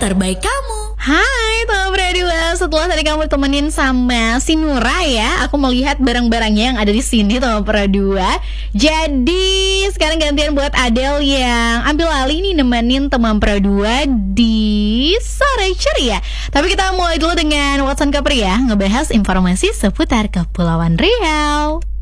terbaik kamu. Hai teman berdua, setelah tadi kamu temenin sama si Nura ya, aku melihat barang-barangnya yang ada di sini teman berdua. Jadi sekarang gantian buat Adele yang ambil alih nih nemenin teman berdua di sore ceria. Tapi kita mulai dulu dengan Watson Capri ya, ngebahas informasi seputar Kepulauan Riau.